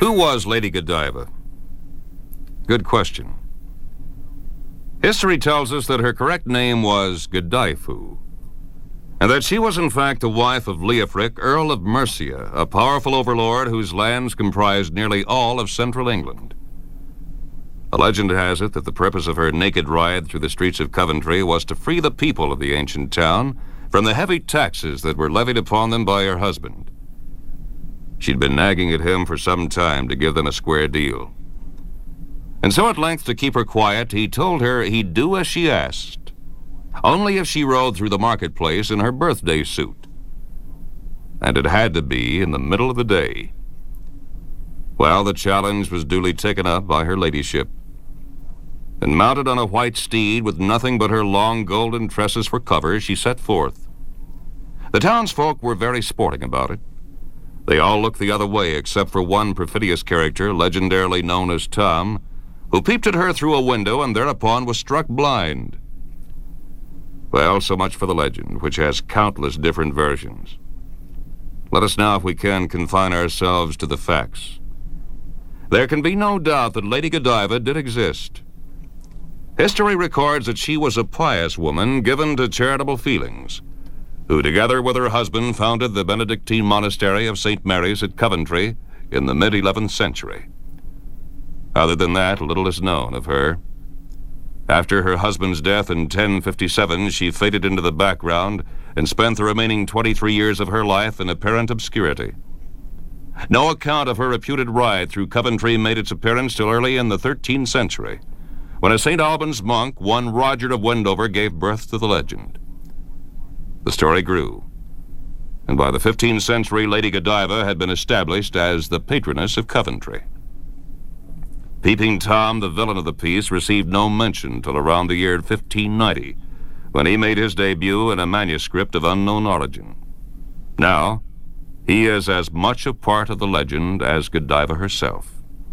Who was Lady Godiva? Good question. History tells us that her correct name was Godaifu, and that she was in fact the wife of Leofric, Earl of Mercia, a powerful overlord whose lands comprised nearly all of central England. A legend has it that the purpose of her naked ride through the streets of Coventry was to free the people of the ancient town from the heavy taxes that were levied upon them by her husband. She'd been nagging at him for some time to give them a square deal. And so at length, to keep her quiet, he told her he'd do as she asked, only if she rode through the marketplace in her birthday suit. And it had to be in the middle of the day. Well, the challenge was duly taken up by her ladyship, and mounted on a white steed with nothing but her long golden tresses for cover, she set forth. The townsfolk were very sporting about it. They all looked the other way except for one perfidious character, legendarily known as Tom, who peeped at her through a window and thereupon was struck blind. Well, so much for the legend, which has countless different versions. Let us now, if we can, confine ourselves to the facts. There can be no doubt that Lady Godiva did exist. History records that she was a pious woman given to charitable feelings, who together with her husband founded the Benedictine monastery of St. Mary's at Coventry in the mid-11th century. Other than that, little is known of her. After her husband's death in 1057, she faded into the background and spent the remaining 23 years of her life in apparent obscurity. No account of her reputed ride through Coventry made its appearance till early in the 13th century, when a St. Albans monk, one Roger of Wendover, gave birth to the legend. The story grew, and by the 15th century, Lady Godiva had been established as the patroness of Coventry. Peeping Tom, the villain of the piece, received no mention till around the year 1590, when he made his debut in a manuscript of unknown origin. Now, he is as much a part of the legend as Godiva herself.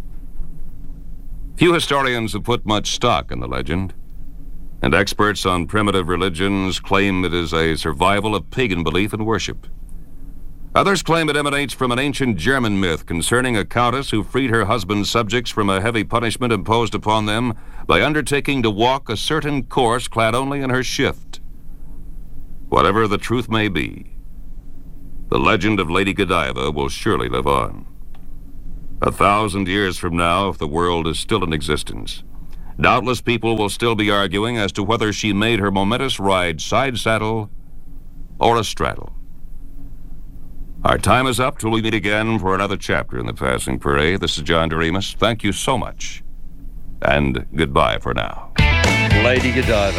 Few historians have put much stock in the legend, and experts on primitive religions claim it is a survival of pagan belief and worship. Others claim it emanates from an ancient German myth concerning a countess who freed her husband's subjects from a heavy punishment imposed upon them by undertaking to walk a certain course clad only in her shift. Whatever the truth may be, the legend of Lady Godiva will surely live on. 1,000 years from now, if the world is still in existence, doubtless people will still be arguing as to whether she made her momentous ride side saddle or astraddle. Our time is up till we meet again for another chapter in the Passing Parade. This is John Doremus. Thank you so much, and goodbye for now. Lady Godiva.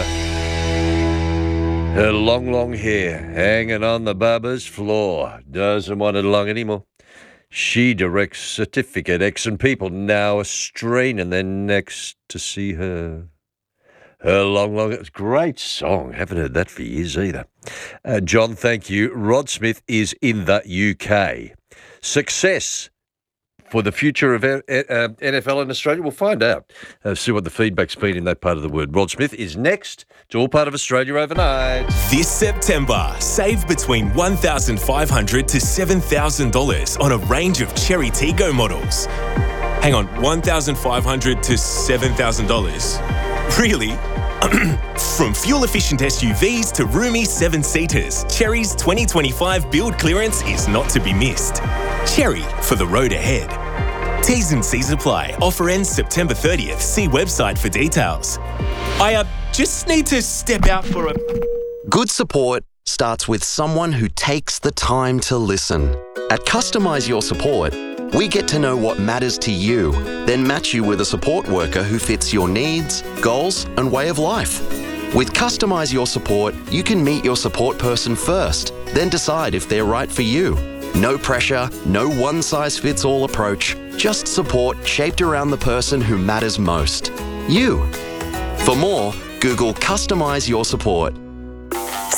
Her long hair hanging on the barber's floor. Doesn't want it long anymore. She directs Certificate X, and people now are straining their necks to see her. Her long, it's a great song. Haven't heard that for years either. John, thank you. Rod Smith is in the UK. Success for the future of NFL in Australia? We'll find out. See what the feedback's been in that part of the world. Rod Smith is next to All Part of Australia Overnight. This September, save between $1,500 to $7,000 on a range of Cherry Tiggo models. Hang on, $1,500 to $7,000? Really? From fuel-efficient SUVs to roomy seven-seaters, Cherry's 2025 build clearance is not to be missed. Cherry for the road ahead. T's and C's apply. Offer ends September 30th. See website for details. I just need to step out for a... Good support starts with someone who takes the time to listen. At Customize Your Support, we get to know what matters to you, then match you with a support worker who fits your needs, goals, and way of life. With Customize Your Support, you can meet your support person first, then decide if they're right for you. No pressure, no one-size-fits-all approach, just support shaped around the person who matters most, you. For more, Google Customize Your Support. Save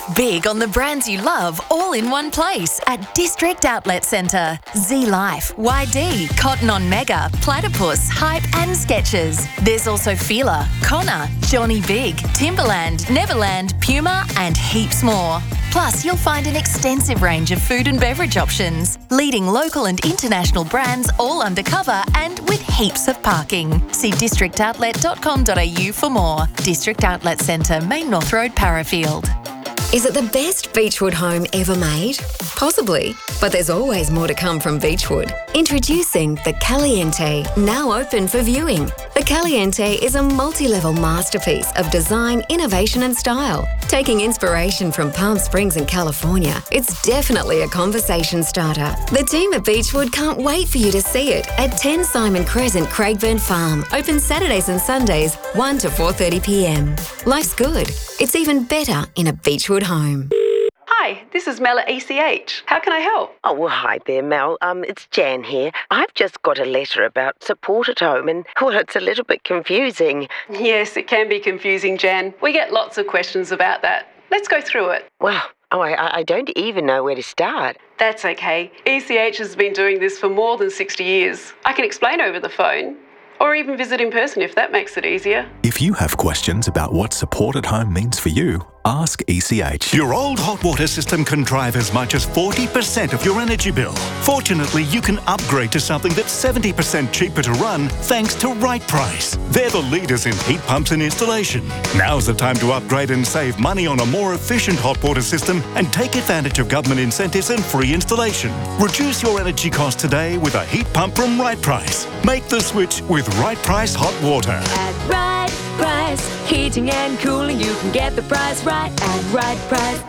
big on the brands you love all in one place at District Outlet Centre. Z-Life, YD, Cotton On Mega, Platypus, Hype and Skechers. There's also Fila, Connor, Johnny Big, Timberland, Neverland, Puma and heaps more. Plus, you'll find an extensive range of food and beverage options, leading local and international brands all undercover and with heaps of parking. See districtoutlet.com.au for more. District Outlet Centre, Main North Road, Parafield. Is it the best Beechwood home ever made? Possibly, but there's always more to come from Beechwood. Introducing the Caliente, now open for viewing. The Caliente is a multi-level masterpiece of design, innovation and style. Taking inspiration from Palm Springs and California, it's definitely a conversation starter. The team at Beechwood can't wait for you to see it at 10 Simon Crescent, Craigburn Farm. Open Saturdays and Sundays, 1 to 4:30 p.m. Life's good. It's even better in a Beechwood home. Hi, this is Mel at ECH. How can I help? Oh, well, hi there, Mel. It's Jan here. I've just got a letter about support at home and, well, it's a little bit confusing. Yes, it can be confusing, Jan. We get lots of questions about that. Let's go through it. Well, I don't even know where to start. That's okay. ECH has been doing this for more than 60 years. I can explain over the phone, or even visit in person if that makes it easier. If you have questions about what support at home means for you, ask ECH. Your old hot water system can drive as much as 40% of your energy bill. Fortunately, you can upgrade to something that's 70% cheaper to run thanks to Right Price. They're the leaders in heat pumps and installation. Now's the time to upgrade and save money on a more efficient hot water system and take advantage of government incentives and free installation. Reduce your energy costs today with a heat pump from Right Price. Make the switch with Right Price Hot Water. At Right Price, heating and cooling, you can get the price right at Right Price.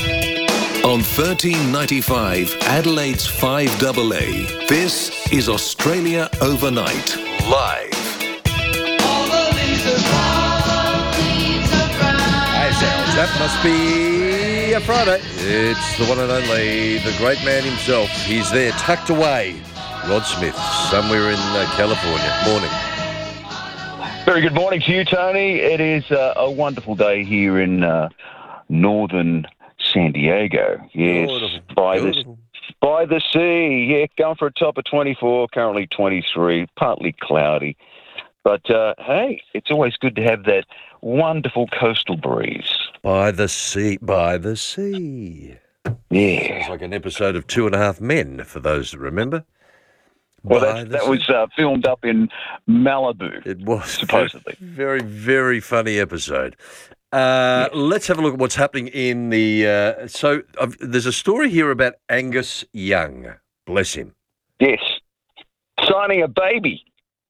On 1395 Adelaide's 5AA, this is Australia Overnight, live. Hey, sounds, that must be a Friday. It's the one and only, the great man himself. He's there, tucked away. Rod Smith, somewhere in California. Morning. Very good morning to you, Tony. It is a wonderful day here in northern San Diego. Yes, by the sea. Yeah, going for a top of 24, currently 23, partly cloudy. But, hey, it's always good to have that wonderful coastal breeze. By the sea, by the sea. Yeah. Sounds like an episode of 2.5 Men, for those that remember. Well, that was filmed up in Malibu. It was. Supposedly. Very, very funny episode. Let's have a look at what's happening in the... there's a story here about Angus Young. Bless him. Yes. Signing a baby.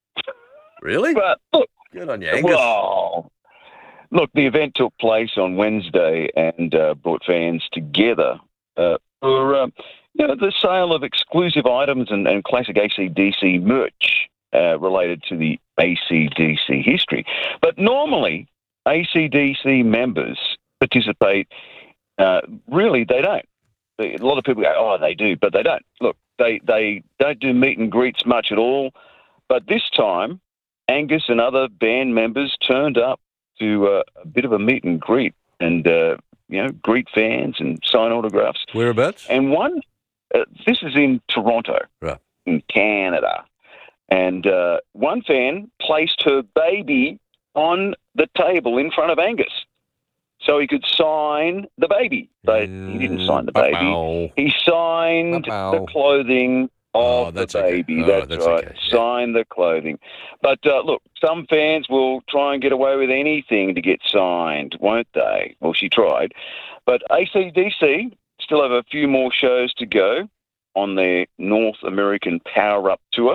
Really? But look, good on you, Angus. Well, look, the event took place on Wednesday and brought fans together for the sale of exclusive items and classic AC/DC merch related to the AC/DC history. But normally, AC/DC members participate. Really, they don't. A lot of people go, oh, they do, but they don't. Look, they don't do meet and greets much at all. But this time, Angus and other band members turned up to a bit of a meet and greet and, greet fans and sign autographs. Whereabouts? And one, this is in Toronto, right, in Canada. And one fan placed her baby on the table in front of Angus so he could sign the baby. But he didn't sign the baby. He signed the clothing of the baby. Okay. That's right. Okay. Sign the clothing. But look, some fans will try and get away with anything to get signed, won't they? Well, she tried. But AC/DC still have a few more shows to go on their North American Power Up Tour.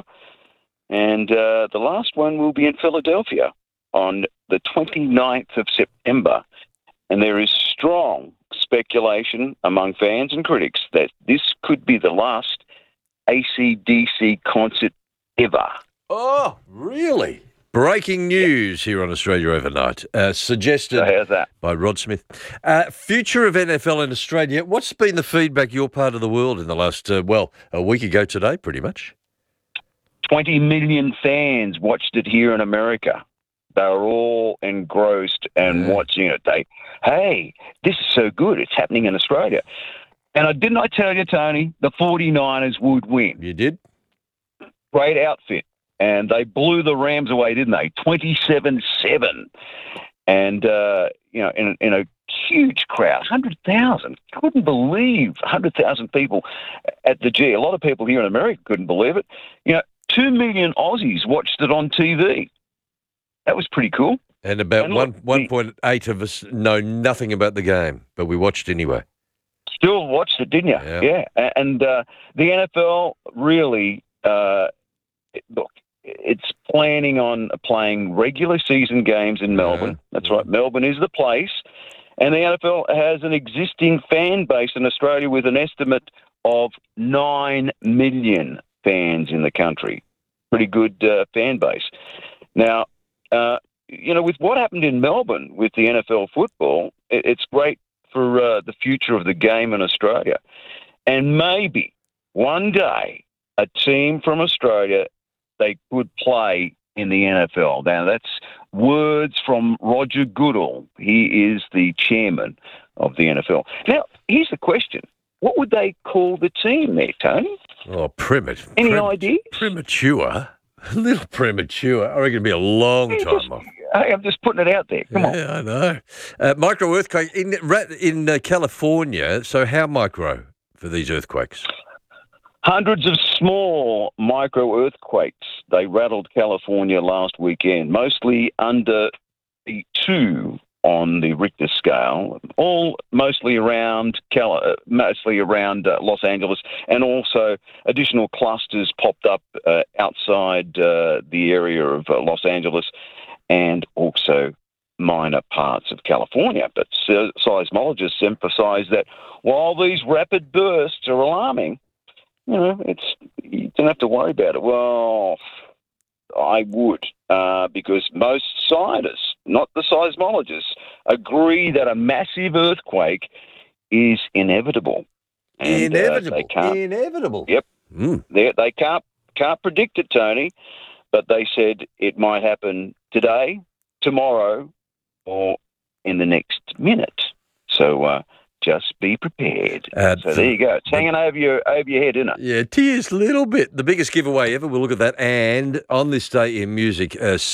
And the last one will be in Philadelphia on the 29th of September. And there is strong speculation among fans and critics that this could be the last AC/DC concert ever. Oh, really? Breaking news here on Australia Overnight, suggested by Rod Smith. Future of NFL in Australia, what's been the feedback your part of the world in the last, a week ago today, pretty much? 20 million fans watched it here in America. They were all engrossed and watching it. Hey, this is so good. It's happening in Australia. And didn't I tell you, Tony, the 49ers would win? You did? Great outfit. And they blew the Rams away, didn't they? 27-7. And, in a huge crowd, 100,000. Couldn't believe 100,000 people at the G. A lot of people here in America couldn't believe it. 2 million Aussies watched it on TV. That was pretty cool. And about 1.8 of us know nothing about the game, but we watched anyway. Still watched it, didn't you? Yeah. And the NFL really, look, it's planning on playing regular season games in Melbourne. That's right. Melbourne is the place. And the NFL has an existing fan base in Australia with an estimate of 9 million fans in the country. Pretty good fan base. Now, with what happened in Melbourne with the NFL football, it's great for the future of the game in Australia. And maybe one day a team from Australia, they could play in the NFL. Now, that's words from Roger Goodall. He is the chairman of the NFL. Now, here's the question. What would they call the team there, Tony? Oh, premature. Any idea? Premature. A little premature. I reckon it'd be a long time off. Hey, I'm just putting it out there. Come on. I know. Micro earthquake in California. So how micro for these earthquakes? Hundreds of small micro earthquakes. They rattled California last weekend, mostly under the 2 on the Richter scale, all mostly around Los Angeles, and also additional clusters popped up outside the area of Los Angeles, and also minor parts of California. But seismologists emphasize that while these rapid bursts are alarming, you don't have to worry about it. Well, I would, because most scientists, not the seismologists, agree that a massive earthquake is inevitable. And, inevitable. Yep. They can't predict it, Tony, but they said it might happen today, tomorrow, or in the next minute. So just be prepared. So there you go. It's hanging over your head, isn't it? Yeah, tears a little bit. The biggest giveaway ever. We'll look at that. And on this day in music,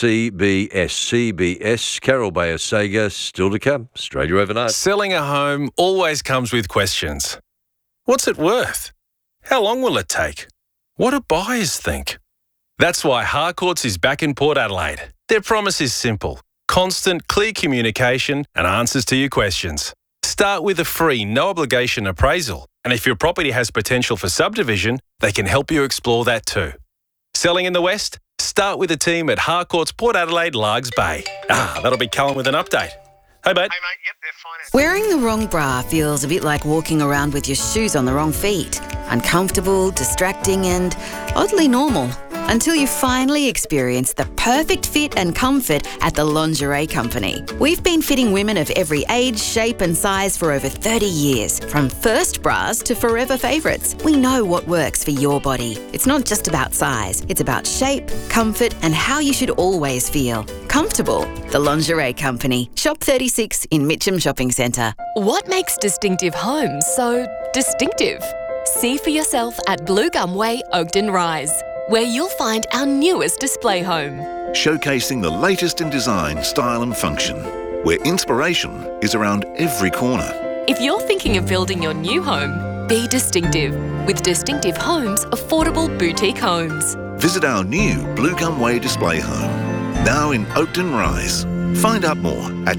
CBS, Carol Bayer Sager, still to come. Australia Overnight. Selling a home always comes with questions. What's it worth? How long will it take? What do buyers think? That's why Harcourts is back in Port Adelaide. Their promise is simple. Constant, clear communication and answers to your questions. Start with a free, no-obligation appraisal. And if your property has potential for subdivision, they can help you explore that too. Selling in the West? Start with a team at Harcourts Port Adelaide, Largs Bay. That'll be Cullen with an update. Hey, mate. Yep, they're fine. Wearing the wrong bra feels a bit like walking around with your shoes on the wrong feet. Uncomfortable, distracting and oddly normal. Until you finally experience the perfect fit and comfort at the Lingerie Company. We've been fitting women of every age, shape and size for over 30 years. From first bras to forever favourites, we know what works for your body. It's not just about size, it's about shape, comfort and how you should always feel. Comfortable. The Lingerie Company. Shop 36 in Mitcham Shopping Centre. What makes distinctive homes so distinctive? See for yourself at Blue Gum Way, Oakden Rise, where you'll find our newest display home. Showcasing the latest in design, style and function, where inspiration is around every corner. If you're thinking of building your new home, be distinctive with Distinctive Homes Affordable Boutique Homes. Visit our new Blue Gum Way display home, now in Oakden Rise. Find out more at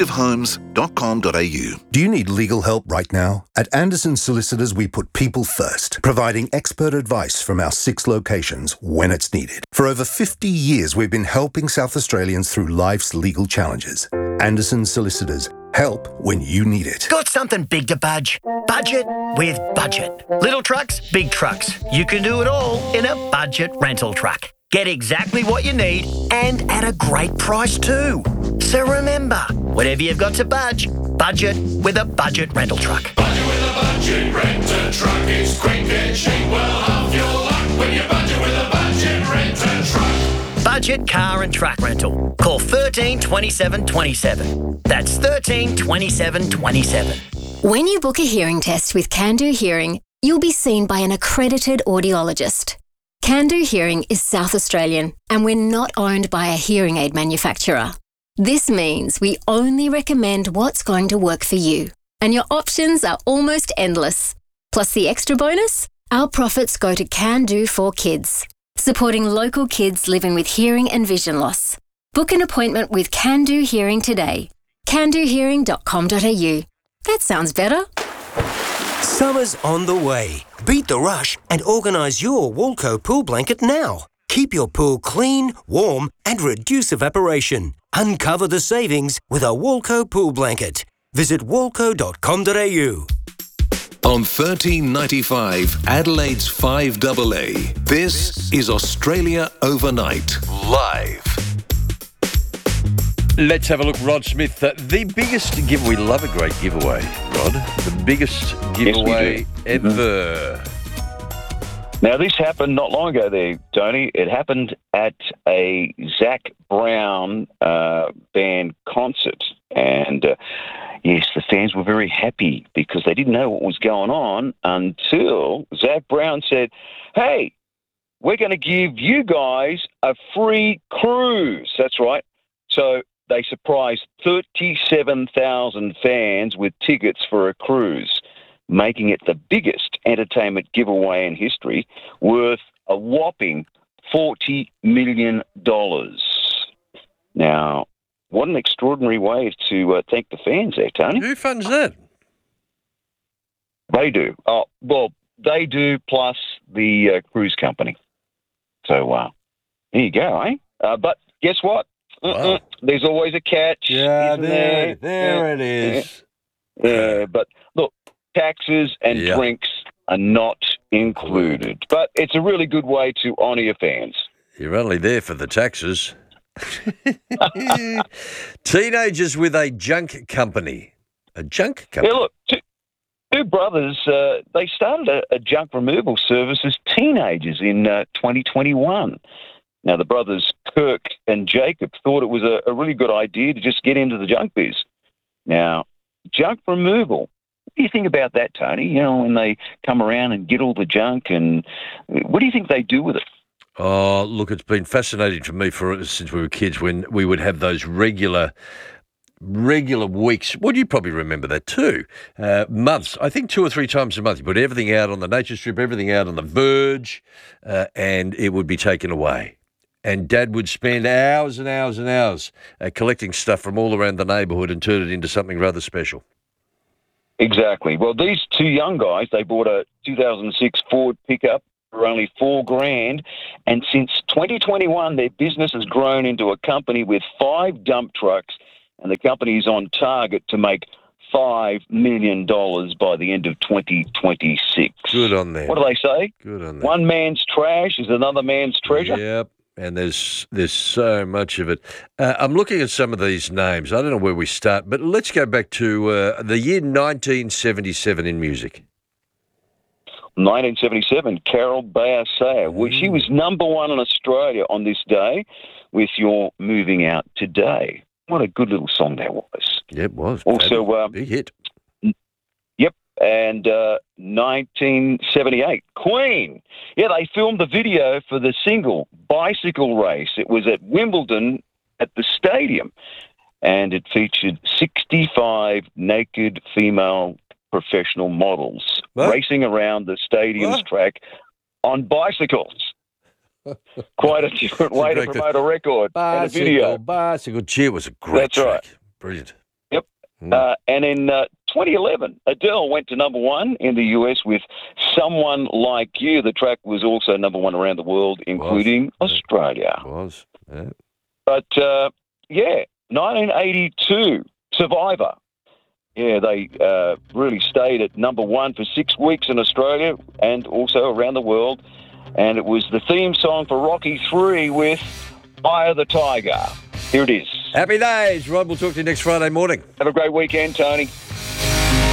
distinctivehomes.com.au. Do you need legal help right now? At Anderson Solicitors, we put people first, providing expert advice from our 6 locations when it's needed. For over 50 years, we've been helping South Australians through life's legal challenges. Anderson Solicitors. Help when you need it. Got something big to budge? Budget with Budget. Little trucks, big trucks. You can do it all in a budget rental truck. Get exactly what you need and at a great price too. So remember, whatever you've got to budget with a budget rental truck. Budget with a budget rental truck. It's quick and cheap. Well, half your luck when you budget with a budget rental truck. budget car and truck rental. Call 13 27 27. That's 13 27 27. When you book a hearing test with Can-Do Hearing, you'll be seen by an accredited audiologist. Can-Do Hearing is South Australian, and we're not owned by a hearing aid manufacturer. This means we only recommend what's going to work for you, and your options are almost endless. Plus the extra bonus, our profits go to Can-Do for Kids, supporting local kids living with hearing and vision loss. Book an appointment with Can-Do Hearing today. candohearing.com.au. That sounds better. Summer's on the way. Beat the rush and organise your Walco pool blanket now. Keep your pool clean, warm and reduce evaporation. Uncover the savings with a Walco pool blanket. Visit walco.com.au. On 1395 Adelaide's 5AA, this is Australia Overnight, live. Let's have a look, Rod Smith. The biggest giveaway. We love a great giveaway, Rod. The biggest giveaway ever. Now, this happened not long ago there, Tony. It happened at a Zac Brown band concert. And, yes, the fans were very happy because they didn't know what was going on until Zac Brown said, hey, we're going to give you guys a free cruise. That's right. So they surprised 37,000 fans with tickets for a cruise, making it the biggest entertainment giveaway in history, worth a whopping $40 million. Now, what an extraordinary way to thank the fans there, Tony. Who funds that? They do. Oh, well, they do, plus the cruise company. So, there you go, eh? But guess what? Wow. There's always a catch. Yeah, isn't there? There it is. Yeah, but look, taxes and drinks are not included. But it's a really good way to honour your fans. You're only there for the taxes. Teenagers with a junk company. A junk company? Yeah, look, two brothers, they started a junk removal service as teenagers in 2021. Now, the brothers Kirk and Jacob thought it was a really good idea to just get into the junk biz. Now, junk removal, what do you think about that, Tony? You know, when they come around and get all the junk, and what do you think they do with it? Oh, look, it's been fascinating for me since we were kids when we would have those regular weeks. Well, you probably remember that too. Months. I think 2 or 3 times a month. You put everything out on the nature strip, everything out on the verge, and it would be taken away. And Dad would spend hours and hours and hours collecting stuff from all around the neighbourhood and turn it into something rather special. Exactly. Well, these two young guys, they bought a 2006 Ford pickup for only $4,000, and since 2021, their business has grown into a company with 5 dump trucks, and the company is on target to make $5 million by the end of 2026. Good on them. What do they say? Good on them. One man's trash is another man's treasure. Yep. And there's so much of it. I'm looking at some of these names. I don't know where we start, but let's go back to the year 1977 in music. 1977, Carol Bayer-Sayer. Well, she was number 1 in Australia on this day with You're Moving Out Today. What a good little song that was. Yeah, it was. Also, big hit. Yep. And 1978, Queen. Yeah, they filmed the video for the single Bicycle Race. It was at Wimbledon at the stadium, and it featured 65 naked female professional models racing around the stadium's track on bicycles. Quite a different way to promote a record and a video. Bicycle. Gee, it was a great track. Right. Brilliant. Yep. And in 2011, Adele went to number 1 in the US with Someone Like You. The track was also number 1 around the world, including Australia. It was. Yeah. But, 1982, Survivor. Yeah, they really stayed at number 1 for 6 weeks in Australia and also around the world. And it was the theme song for Rocky 3 with Eye of the Tiger. Here it is. Happy days, Rod. We'll talk to you next Friday morning. Have a great weekend, Tony.